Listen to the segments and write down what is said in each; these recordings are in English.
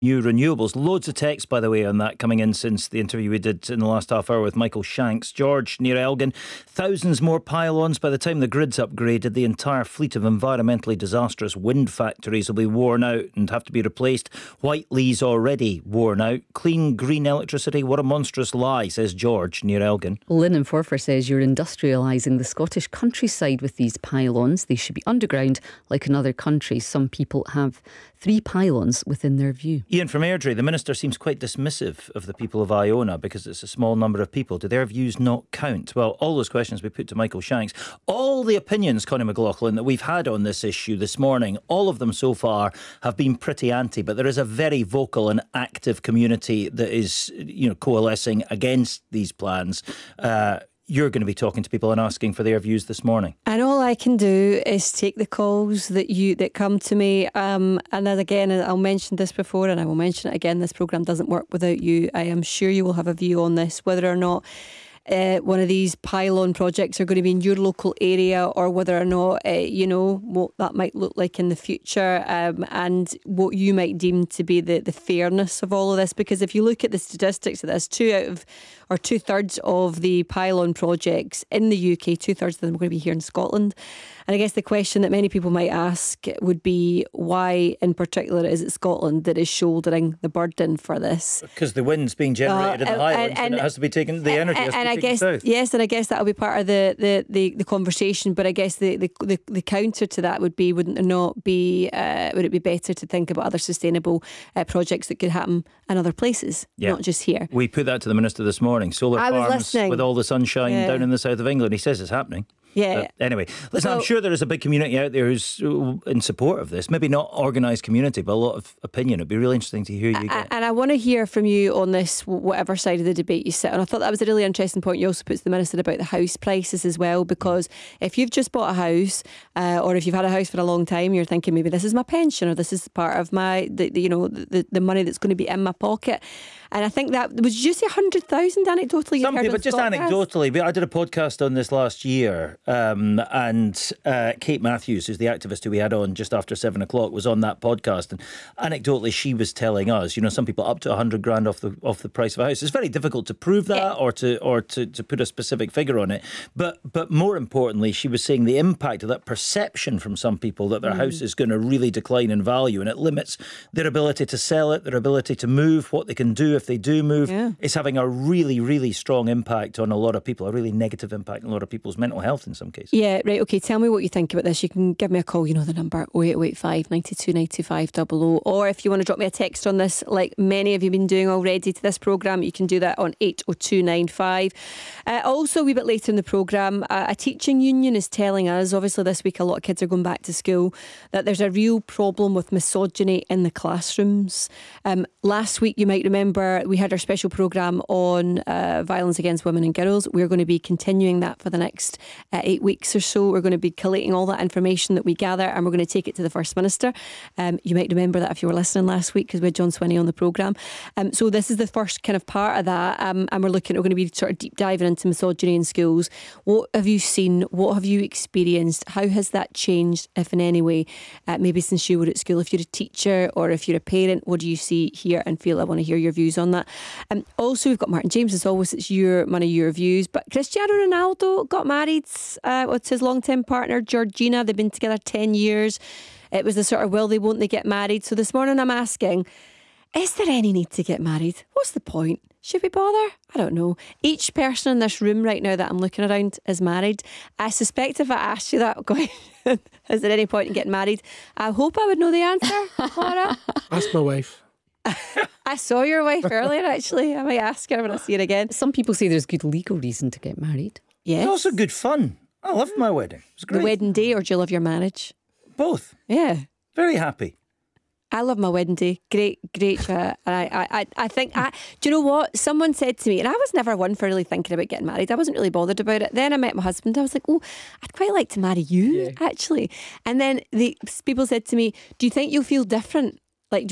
new renewables. Loads of text, by the way, on that coming in since the interview we did in the last half hour with Michael Shanks. George, near Elgin, thousands more pylons. By the time the grid's upgraded, the entire fleet of environmentally disastrous wind factories will be worn out and have to be replaced. Whiteley's already worn out. Clean, green electricity, what a monstrous lie, says George, near Elgin. Lynn in Forfar says you're industrialising the Scottish countryside with these pylons. They should be underground like in other countries. Some people have 3 pylons within their view. Ian from Airdrie, the Minister seems quite dismissive of the people of Iona because it's a small number of people. Do their views not count? Well, all those questions we put to Michael Shanks. All the opinions, Connie McLaughlin, that we've had on this issue this morning, all of them so far have been pretty anti, but there is a very vocal and active community that is, coalescing against these plans. You're going to be talking to people and asking for their views this morning. And all I can do is take the calls that come to me. And then again, I'll mention this before and I will mention it again, this programme doesn't work without you. I am sure you will have a view on this, whether or not one of these pylon projects are going to be in your local area, or whether or not, what that might look like in the future, and what you might deem to be the fairness of all of this. Because if you look at the statistics of this, 2/3 of the pylon projects in the UK, 2/3 of them are going to be here in Scotland. And I guess the question that many people might ask would be, why in particular is it Scotland that is shouldering the burden for this? Because the wind's being generated in the Highlands and it has to be taken, the energy has to be taken south. Yes, and I guess that'll be part of the conversation. But I guess the counter to that would be, would it be better to think about other sustainable projects that could happen in other places, not just here? We put that to the Minister this morning. Solar farms with all the sunshine down in the south of England. He says it's happening. Yeah. Anyway, listen, I'm sure there is a big community out there who's in support of this. Maybe not organised community, but a lot of opinion. It'd be really interesting to hear you get. And I want to hear from you on this, whatever side of the debate you sit on. I thought that was a really interesting point you also put to the Minister about the house prices as well, because if you've just bought a house, or if you've had a house for a long time, you're thinking maybe this is my pension, or this is part of my, the money that's going to be in my pocket. And I think that was just 100,000 anecdotally. Some people, just anecdotally, but I did a podcast on this last year, and Kate Matthews, who's the activist who we had on just after 7 o'clock, was on that podcast, and anecdotally she was telling us, some people up to 100 grand off the price of a house. It's very difficult to prove that or to put a specific figure on it. But more importantly, she was saying the impact of that perception from some people that their house is going to really decline in value, and it limits their ability to sell it, their ability to move, what they can do if they do move. It's having a really, really strong impact on a lot of people, a really negative impact on a lot of people's mental health in some cases. Yeah, right, okay, tell me what you think about this. You can give me a call, the number 08085 92 95 00, or if you want to drop me a text on this, like many of you have been doing already to this programme, you can do that on 80295. Also, a wee bit later in the programme, a teaching union is telling us, obviously this week a lot of kids are going back to school, that there's a real problem with misogyny in the classrooms. Last week, you might remember, we had our special programme on violence against women and girls. We're going to be continuing that for the next 8 weeks or so. We're going to be collating all that information that we gather, and we're going to take it to the First Minister. You might remember that if you were listening last week, because we had John Swinney on the programme. So this is the first kind of part of that, and we're going to be sort of deep diving into misogyny in schools. What have you seen? What have you experienced? How has that changed, if in any way, maybe since you were at school? If you're a teacher or if you're a parent, what do you see, hear and feel? I want to hear your views on that. Also, we've got Martin James, as always. It's one of your views. But Cristiano Ronaldo got married with his long-term partner Georgina. They've been together 10 years. It was the sort of will they, won't they get married. So this morning I'm asking, is there any need to get married? What's the point? Should we bother? I don't know. Each person in this room right now that I'm looking around is married. I suspect if I asked you that question, is there any point in getting married? I hope I would know the answer, Laura. Ask my wife. I saw your wife earlier, actually. I might ask her when I see her again. Some people say there's good legal reason to get married. Yes. It's also good fun. I loved my wedding. It was great. The wedding day, or do you love your marriage? Both. Yeah. Very happy. I love my wedding day. Great chat. And I think, do you know what? Someone said to me, and I was never one for really thinking about getting married. I wasn't really bothered about it. Then I met my husband. I was like, oh, I'd quite like to marry you, actually. And then people said to me, do you think you'll feel different? Like,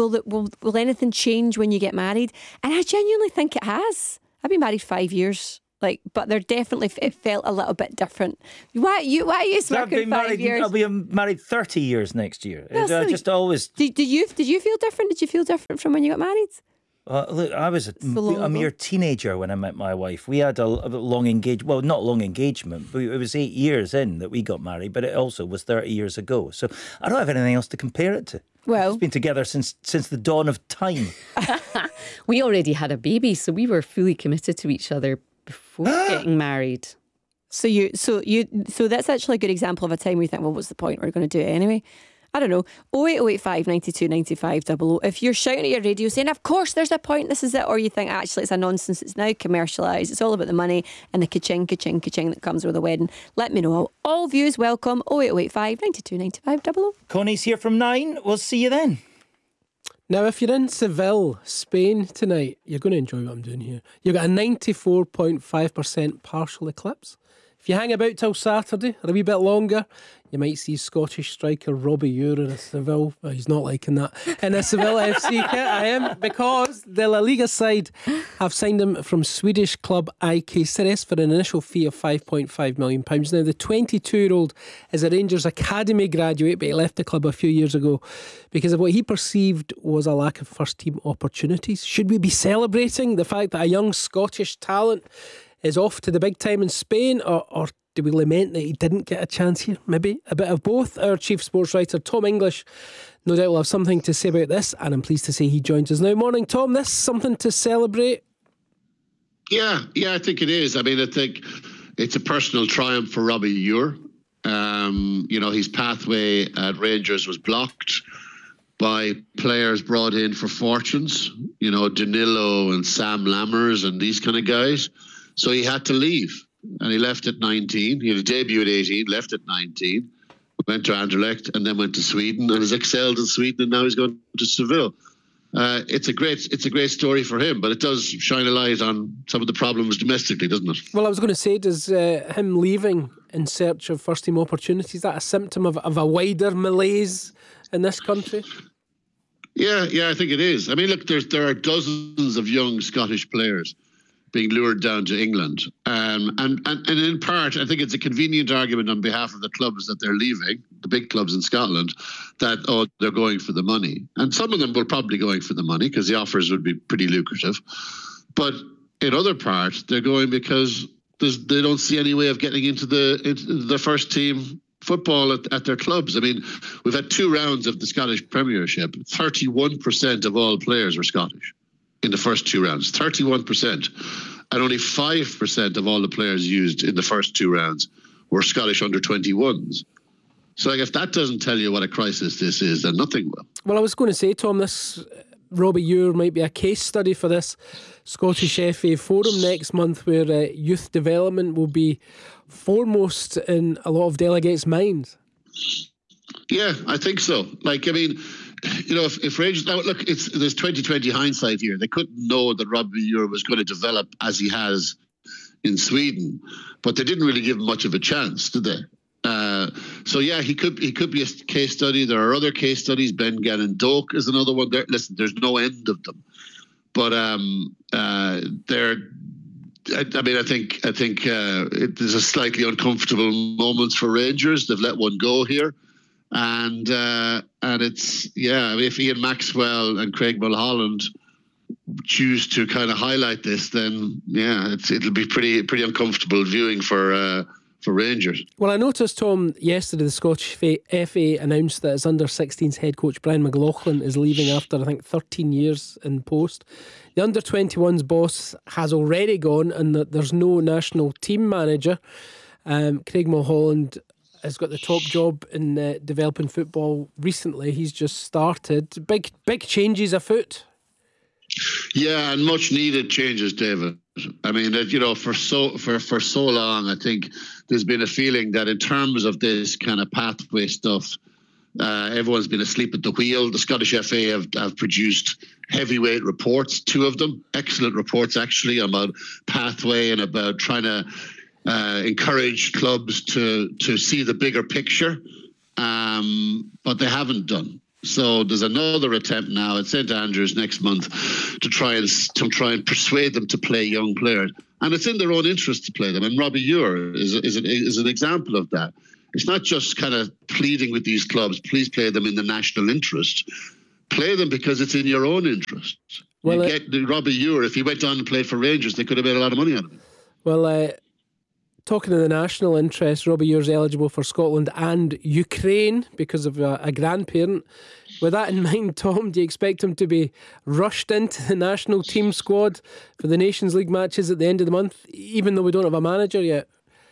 will anything change when you get married? And I genuinely think it has. I've been married 5 years. But they're definitely, it felt a little bit different. Why are you smirking 5 years? I'll be married 30 years next year. I just always... Did you feel different? Did you feel different from when you got married? Look, I was a mere teenager when I met my wife. We had a long engagement. Well, not long engagement, but it was 8 years in that we got married, but it also was 30 years ago. So I don't have anything else to compare it to. Well, it's been together since the dawn of time. We already had a baby, so we were fully committed to each other before getting married. So that's actually a good example of a time where you think, well, what's the point? We're going to do it anyway. I don't know. 08085 92 95 00. If you're shouting at your radio saying, of course there's a point, this is it, or you think actually it's a nonsense, it's now commercialised, it's all about the money and the ka-ching that comes with a wedding, let me know. All views welcome. 08085 92 95 00. Connie's here from 9. We'll see you then. Now, if you're in Seville, Spain tonight, you're going to enjoy what I'm doing here. You've got a 94.5% partial eclipse. If you hang about till Saturday, or a wee bit longer, you might see Scottish striker Robbie Ure in a Seville. Well, he's not liking that. In a Seville FC kit, I am, because the La Liga side have signed him from Swedish club IK Sirius for an initial fee of £5.5 million. Now, the 22-year-old is a Rangers Academy graduate, but he left the club a few years ago because of what he perceived was a lack of first-team opportunities. Should we be celebrating the fact that a young Scottish talent is off to the big time in Spain, or do we lament that he didn't get a chance here? Maybe a bit of both. Our chief sports writer, Tom English, no doubt will have something to say about this, and I'm pleased to say he joins us now. Morning, Tom. This something to celebrate? Yeah, I think it is. I mean, I think it's a personal triumph for Robbie Ure. His pathway at Rangers was blocked by players brought in for fortunes, Danilo and Sam Lammers and these kind of guys. So he had to leave, and he left at 19. He had a debut at 18, left at 19, went to Anderlecht, and then went to Sweden, and has excelled in Sweden, and now he's going to Seville. It's a great story for him, but it does shine a light on some of the problems domestically, doesn't it? Well, I was going to say, does him leaving in search of first-team opportunities, is that a symptom of a wider malaise in this country? Yeah, I think it is. I mean, look, there are dozens of young Scottish players being lured down to England. And in part, I think it's a convenient argument on behalf of the clubs that they're leaving, the big clubs in Scotland, that, they're going for the money. And some of them will probably going for the money because the offers would be pretty lucrative. But in other part, they're going because they don't see any way of getting into the first team football at their clubs. I mean, we've had 2 rounds of the Scottish Premiership. 31% of all players were Scottish in the first 2 rounds, 31%. And only 5% of all the players used in the first 2 rounds were Scottish under-21s. So if that doesn't tell you what a crisis this is, then nothing will. Well, I was going to say, Tom, this Robbie Ure might be a case study for this Scottish FA Forum next month, where youth development will be foremost in a lot of delegates' minds. Yeah, I think so. If Rangers, now look, there's 2020 hindsight here. They couldn't know that Robbie Ure was going to develop as he has in Sweden, but they didn't really give him much of a chance, did they? He could be a case study. There are other case studies. Ben Gannon-Doak is another one. Listen, there's no end of them, but I think it is a slightly uncomfortable moment for Rangers. They've let one go here. And it's, if Ian Maxwell and Craig Mulholland choose to kind of highlight this, then it'll be pretty uncomfortable viewing for Rangers. Well, I noticed, Tom, yesterday the Scottish FA announced that its under-16s head coach Brian McLaughlin is leaving after, I think, 13 years in post. The under-21s boss has already gone, and that there's no national team manager. Craig Mulholland has got the top job in developing football recently. He's just started. Big changes afoot. Yeah, and much needed changes, David. I mean, for so long, I think there's been a feeling that in terms of this kind of pathway stuff, everyone's been asleep at the wheel. The Scottish FA have produced heavyweight reports, 2 of them, excellent reports actually, about pathway and about trying to encourage clubs to see the bigger picture, but they haven't done. So there's another attempt now at St Andrews next month to try and persuade them to play young players. And it's in their own interest to play them. And Robbie Ure is an example of that. It's not just kind of pleading with these clubs, please play them in the national interest. Play them because it's in your own interest. Well, you get Robbie Ure, if he went on and played for Rangers, they could have made a lot of money out of him. Well, talking of the national interest, Robbie Ure's eligible for Scotland and Ukraine because of a grandparent. With that in mind, Tom, do you expect him to be rushed into the national team squad for the Nations League matches at the end of the month, even though we don't have a manager yet?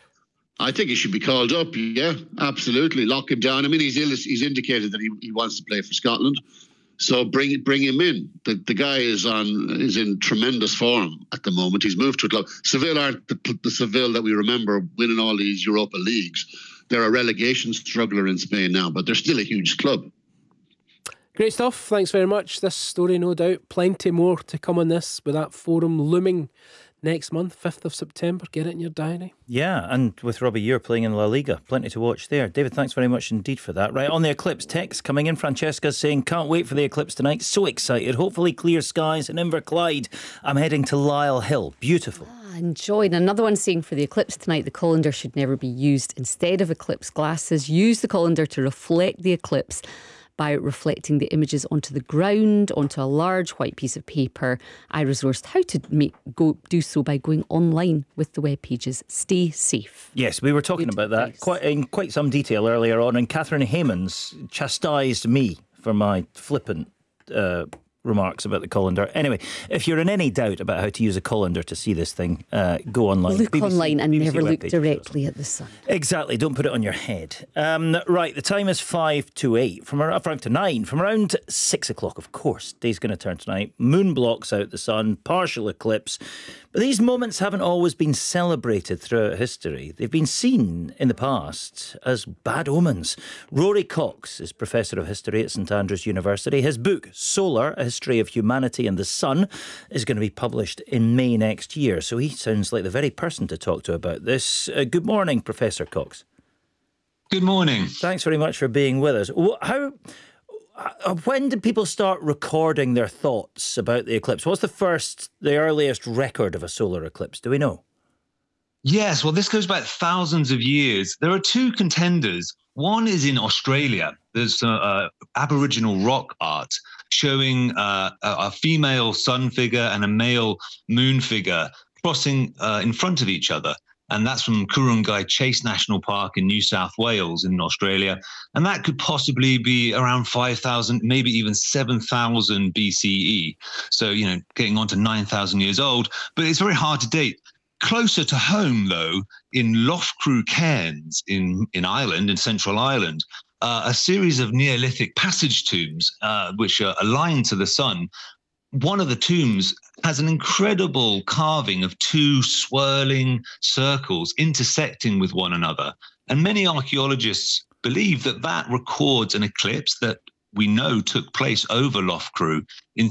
I think he should be called up, yeah, absolutely. Lock him down. I mean, he's indicated that he wants to play for Scotland. So bring him in. The guy is in tremendous form at the moment. He's moved to a club. Seville aren't the Seville that we remember winning all these Europa leagues. They're a relegation struggler in Spain now, but they're still a huge club. Great stuff. Thanks very much. This story, no doubt, plenty more to come on this with that forum looming next month, 5th of September. Get it in your diary. Yeah, and with Robbie Ure playing in La Liga, plenty to watch there. David, thanks very much indeed for that. Right, on the eclipse, text coming in. Francesca's saying, can't wait for the eclipse tonight. So excited. Hopefully clear skies in Inverclyde. I'm heading to Lyle Hill. Beautiful. Enjoyed. Another one saying for the eclipse tonight, the colander should never be used. Instead of eclipse glasses, use the colander to reflect the eclipse by reflecting the images onto the ground, onto a large white piece of paper. I resourced how to do so by going online with the web pages. Stay safe. Yes, we were talking about that in quite some detail earlier on, and Catherine Haymans chastised me for my flippant remarks about the colander. Anyway, if you're in any doubt about how to use a colander to see this thing, go online. Look online and never look directly at the sun. Exactly, don't put it on your head. Right, the time is 5 to 8, from 5 to 9, from around 6 o'clock, of course. Day's going to turn tonight. Moon blocks out the sun, partial eclipse. But these moments haven't always been celebrated throughout history. They've been seen in the past as bad omens. Rory Cox is Professor of History at St Andrews University. His book, Solar, A History of Humanity and the Sun, is going to be published in May next year. So he sounds like the very person to talk to about this. Good morning, Professor Cox. Good morning. Thanks very much for being with us. When did people start recording their thoughts about the eclipse? What's the earliest record of a solar eclipse? Do we know? Yes, well, this goes back thousands of years. There are two contenders. One is in Australia. There's Aboriginal rock art showing a female sun figure and a male moon figure crossing in front of each other. And that's from Ku-ring-gai Chase National Park in New South Wales in Australia. And that could possibly be around 5,000, maybe even 7,000 BCE. So, getting on to 9,000 years old. But it's very hard to date. Closer to home, though, in Loughcrew Cairns in Ireland, in Central Ireland, a series of Neolithic passage tombs, which are aligned to the sun. One of the tombs has an incredible carving of two swirling circles intersecting with one another. And many archaeologists believe that records an eclipse that we know took place over Loughcrew in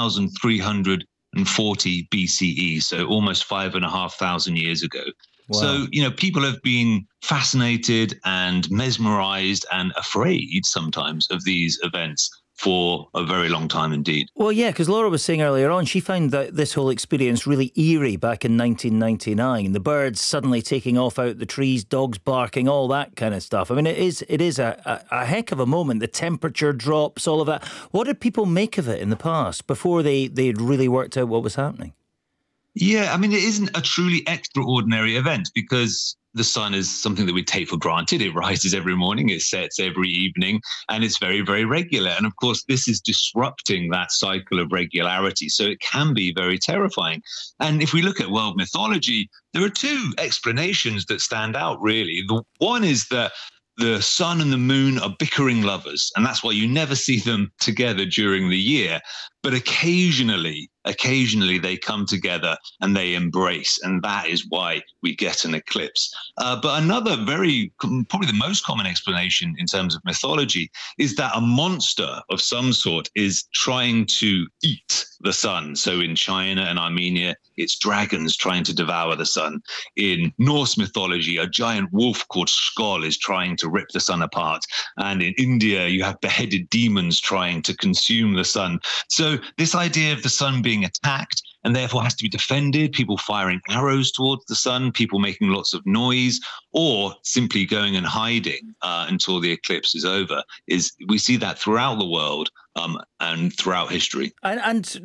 3,340 BCE, so almost 5,500 years ago. Wow. So, people have been fascinated and mesmerized and afraid sometimes of these events for a very long time indeed. Well, yeah, because Laura was saying earlier on, she found that this whole experience really eerie back in 1999. The birds suddenly taking off out the trees, dogs barking, all that kind of stuff. I mean, it is a heck of a moment. The temperature drops, all of that. What did people make of it in the past before they'd really worked out what was happening? Yeah, I mean, it isn't a truly extraordinary event because the sun is something that we take for granted. It rises every morning, it sets every evening, and it's very, very regular. And of course, this is disrupting that cycle of regularity. So it can be very terrifying. And if we look at world mythology, there are two explanations that stand out, really. The one is that the sun and the moon are bickering lovers, and that's why you never see them together during the year. But occasionally they come together and they embrace, and that is why we get an eclipse. But another probably the most common explanation in terms of mythology is that a monster of some sort is trying to eat the sun. So in China and Armenia, it's dragons trying to devour the sun. In Norse mythology, a giant wolf called Skoll is trying to rip the sun apart. And in India, you have beheaded demons trying to consume the sun. So this idea of the sun being being attacked and therefore has to be defended, people firing arrows towards the sun, people making lots of noise, or simply going and hiding until the eclipse is over. We see that throughout the world and throughout history. And